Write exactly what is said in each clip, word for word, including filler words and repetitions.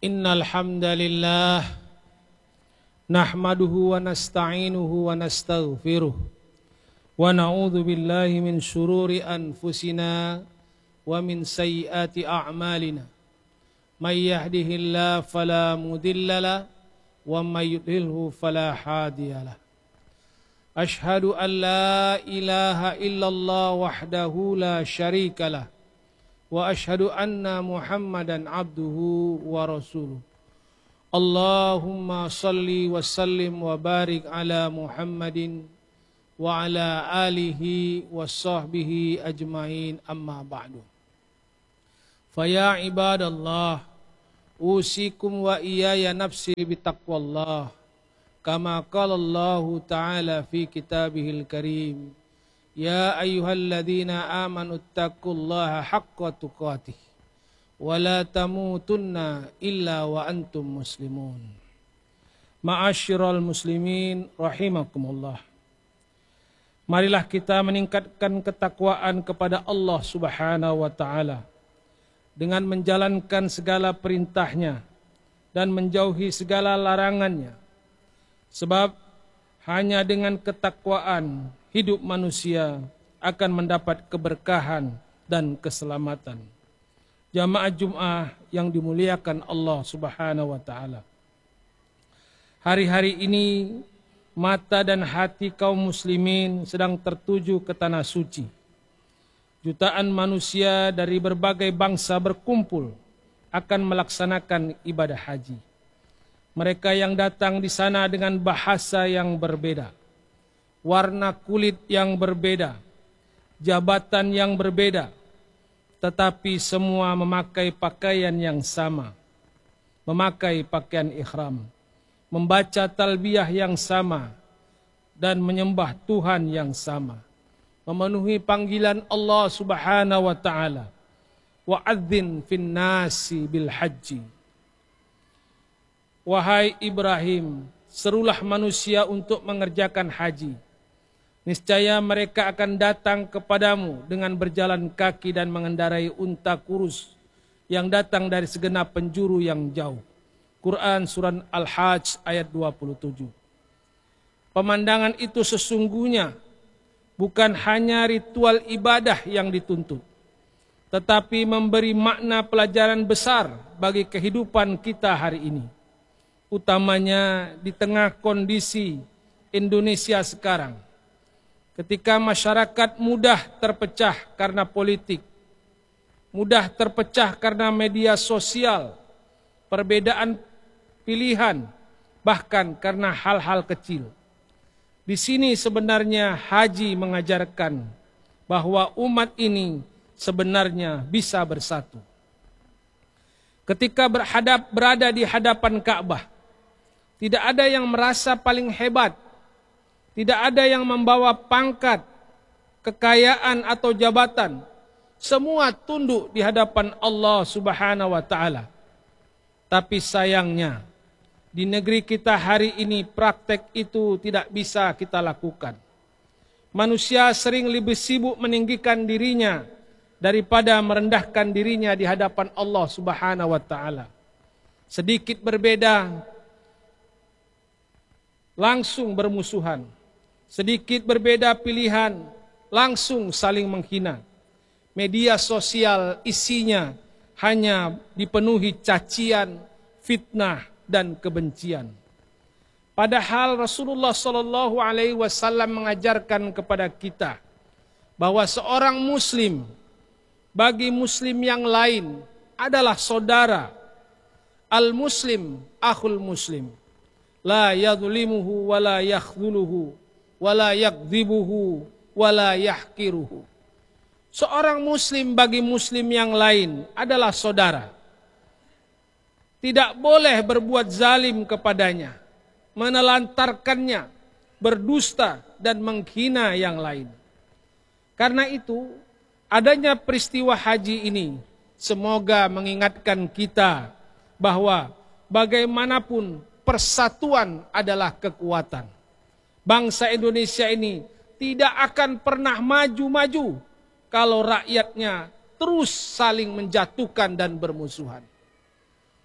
Innal hamdalillah nahmaduhu wa nasta'inuhu wa nastaghfiruh wa na'udzu billahi min shururi anfusina wa min sayyiati a'malina may yahdihillahu fala mudilla lahu wa may yudlilhu fala hadiyalah. Ashhadu an la ilaha illallah wahdahu la syarikalah wa ashhadu anna Muhammadan abduhu wa rasuluh. Allahumma salli wa sallim wa barik ala Muhammadin wa ala alihi wa sahbihi ajmain, amma ba'du. Faya ibadallah, usikum wa iyaya nafsi bitaqwallah kama qala Allah ta'ala fi kitabihil karim. Ya ayyuhalladzina amanu taqullaha haqqa tuqatih wa la tamutunna illa wa antum muslimun. Ma'asyiral muslimin rahimakumullah. Marilah kita meningkatkan ketakwaan kepada Allah Subhanahu wa taala dengan menjalankan segala perintahnya dan menjauhi segala larangannya. Sebab hanya dengan ketakwaan hidup manusia akan mendapat keberkahan dan keselamatan. Jamaah Jum'ah yang dimuliakan Allah Subhanahu wa taala. Hari-hari ini mata dan hati kaum muslimin sedang tertuju ke tanah suci. Jutaan manusia dari berbagai bangsa berkumpul akan melaksanakan ibadah haji. Mereka yang datang di sana dengan bahasa yang berbeda, warna kulit yang berbeda, jabatan yang berbeda, tetapi semua memakai pakaian yang sama, memakai pakaian ihram, membaca talbiyah yang sama, dan menyembah Tuhan yang sama, memenuhi panggilan Allah Subhanahu wa taala, wa'adzin fin nasi bil haji. Wahai Ibrahim, serulah manusia untuk mengerjakan haji. Niscaya mereka akan datang kepadamu dengan berjalan kaki dan mengendarai unta kurus yang datang dari segenap penjuru yang jauh. Quran Surah Al-Hajj ayat dua puluh tujuh. Pemandangan itu sesungguhnya bukan hanya ritual ibadah yang dituntut, tetapi memberi makna pelajaran besar bagi kehidupan kita hari ini. Utamanya di tengah kondisi Indonesia sekarang, ketika masyarakat mudah terpecah karena politik, mudah terpecah karena media sosial, perbedaan pilihan, bahkan karena hal-hal kecil. Di sini sebenarnya haji mengajarkan bahwa umat ini sebenarnya bisa bersatu. Ketika berhadap berada di hadapan Ka'bah, tidak ada yang merasa paling hebat, tidak ada yang membawa pangkat, kekayaan atau jabatan. Semua tunduk di hadapan Allah Subhanahu wa taala. Tapi sayangnya, di negeri kita hari ini praktek itu tidak bisa kita lakukan. Manusia sering lebih sibuk meninggikan dirinya daripada merendahkan dirinya di hadapan Allah Subhanahu wa taala. Sedikit berbeda, langsung bermusuhan. Sedikit berbeda pilihan, langsung saling menghina. Media sosial isinya hanya dipenuhi cacian, fitnah, dan kebencian. Padahal Rasulullah Shallallahu Alaihi Wasallam mengajarkan kepada kita bahwa seorang Muslim bagi Muslim yang lain adalah saudara. Al-Muslim akhul Muslim, la yadhlimuhu wa la yakhdhuluhu wala yakdzibuhu wala yahkiruhu. Seorang muslim bagi muslim yang lain adalah saudara. Tidak boleh berbuat zalim kepadanya, menelantarkannya, berdusta dan menghina yang lain. Karena itu, adanya peristiwa haji ini semoga mengingatkan kita bahwa bagaimanapun persatuan adalah kekuatan. Bangsa Indonesia ini tidak akan pernah maju-maju kalau rakyatnya terus saling menjatuhkan dan bermusuhan.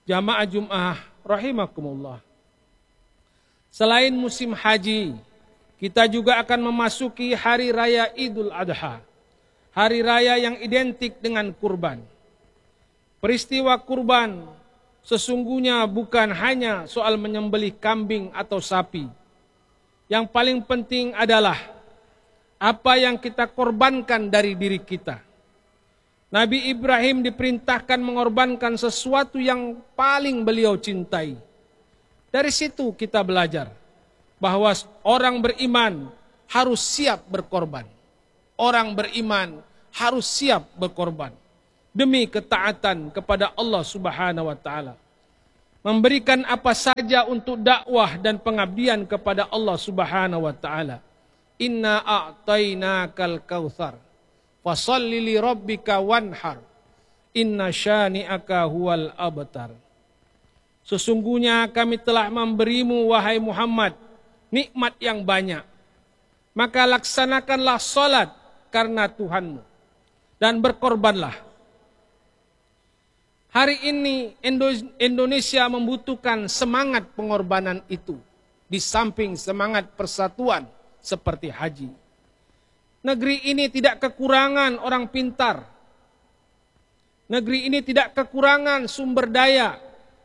jamaah Jum'ah rahimakumullah. Selain musim haji, kita juga akan memasuki hari raya Idul Adha, hari raya yang identik dengan kurban. Peristiwa kurban sesungguhnya bukan hanya soal menyembelih kambing atau sapi. Yang paling penting adalah apa yang kita korbankan dari diri kita. Nabi Ibrahim diperintahkan mengorbankan sesuatu yang paling beliau cintai. Dari situ kita belajar bahwa orang beriman harus siap berkorban. Orang beriman harus siap berkorban demi ketaatan kepada Allah Subhanahu wa taala. Memberikan apa saja untuk dakwah dan pengabdian kepada Allah Subhanahu wa taala. Inna a'tainakal kautsar fasholli li rabbika wanhar. Inna syani'aka huwal abtar. Sesungguhnya kami telah memberimu, wahai Muhammad, nikmat yang banyak. Maka laksanakanlah salat karena Tuhanmu dan berkorbanlah. Hari ini Indonesia membutuhkan semangat pengorbanan itu, di samping semangat persatuan seperti haji. Negeri ini tidak kekurangan orang pintar. Negeri ini tidak kekurangan sumber daya.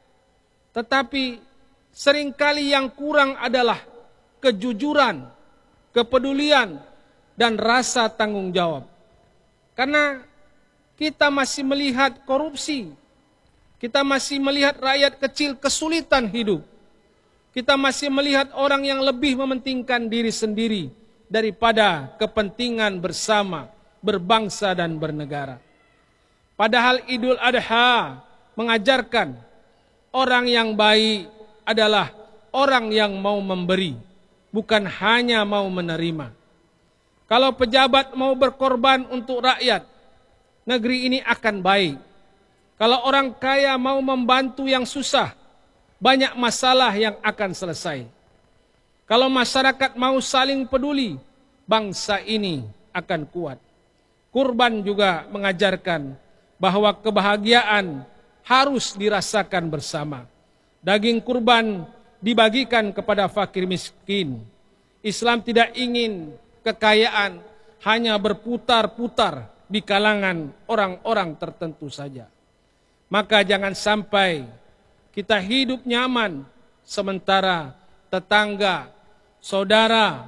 Tetapi seringkali yang kurang adalah kejujuran, kepedulian, dan rasa tanggung jawab. Karena kita masih melihat korupsi, kita masih melihat rakyat kecil kesulitan hidup, kita masih melihat orang yang lebih mementingkan diri sendiri daripada kepentingan bersama, berbangsa dan bernegara. Padahal Idul Adha mengajarkan orang yang baik adalah orang yang mau memberi, bukan hanya mau menerima. Kalau pejabat mau berkorban untuk rakyat, negeri ini akan baik. Kalau orang kaya mau membantu yang susah, banyak masalah yang akan selesai. Kalau masyarakat mau saling peduli, bangsa ini akan kuat. Kurban juga mengajarkan bahwa kebahagiaan harus dirasakan bersama. Daging kurban dibagikan kepada fakir miskin. Islam tidak ingin kekayaan hanya berputar-putar di kalangan orang-orang tertentu saja. Maka jangan sampai kita hidup nyaman sementara tetangga, saudara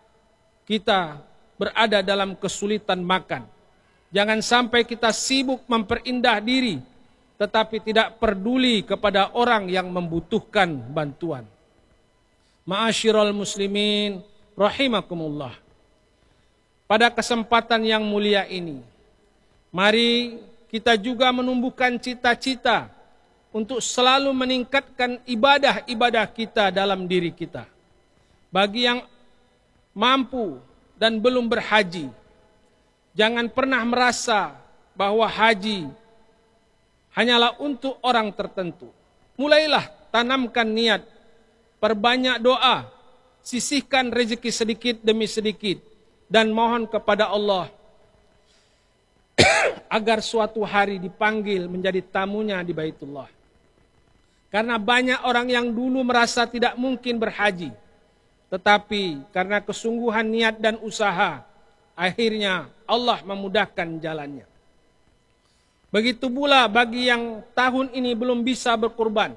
kita berada dalam kesulitan makan. Jangan sampai kita sibuk memperindah diri, tetapi tidak peduli kepada orang yang membutuhkan bantuan. Ma'asyiral muslimin rahimakumullah. Pada kesempatan yang mulia ini, mari kita juga menumbuhkan cita-cita untuk selalu meningkatkan ibadah-ibadah kita dalam diri kita. Bagi yang mampu dan belum berhaji, jangan pernah merasa bahwa haji hanyalah untuk orang tertentu. Mulailah tanamkan niat, perbanyak doa, sisihkan rezeki sedikit demi sedikit, dan mohon kepada Allah agar suatu hari dipanggil menjadi tamunya di Baitullah. Karena banyak orang yang dulu merasa tidak mungkin berhaji, tetapi karena kesungguhan niat dan usaha, akhirnya Allah memudahkan jalannya. Begitu pula bagi yang tahun ini belum bisa berkurban.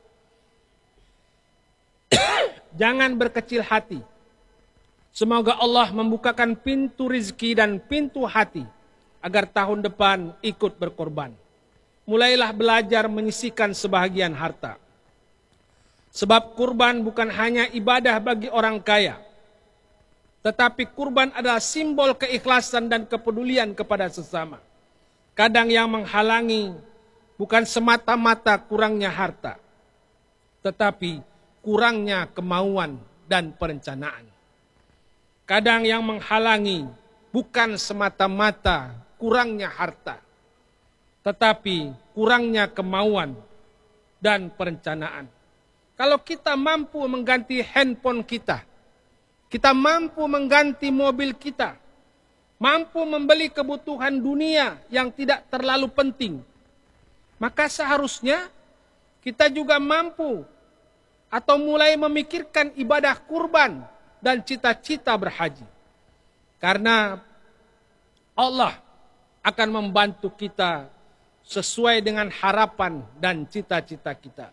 Jangan berkecil hati. Semoga Allah membukakan pintu rizki dan pintu hati agar tahun depan ikut berkorban. Mulailah belajar menyisihkan sebahagian harta. Sebab kurban bukan hanya ibadah bagi orang kaya, tetapi kurban adalah simbol keikhlasan dan kepedulian kepada sesama. Kadang yang menghalangi bukan semata-mata kurangnya harta, tetapi kurangnya kemauan dan perencanaan. Kadang yang menghalangi bukan semata-mata kurangnya harta, tetapi kurangnya kemauan dan perencanaan. Kalau kita mampu mengganti handphone kita, kita mampu mengganti mobil kita, mampu membeli kebutuhan dunia yang tidak terlalu penting, maka seharusnya kita juga mampu atau mulai memikirkan ibadah kurban dan cita-cita berhaji. Karena Allah akan membantu kita sesuai dengan harapan dan cita-cita kita.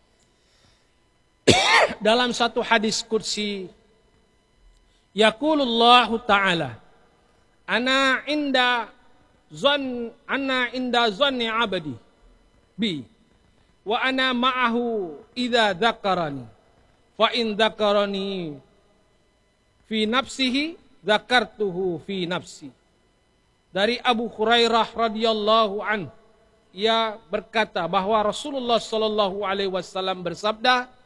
Dalam satu hadis qudsi, yaqulullahu ta'ala, ana inda zon ana inda zonni abadi bi wa ana ma'ahu idza dzakarani fa in dzakarani fi nafsihi dzakartuhu fi nafsi. Dari Abu Hurairah radhiyallahu anhu, ia berkata bahwa Rasulullah sallallahu alaihi wasallam bersabda,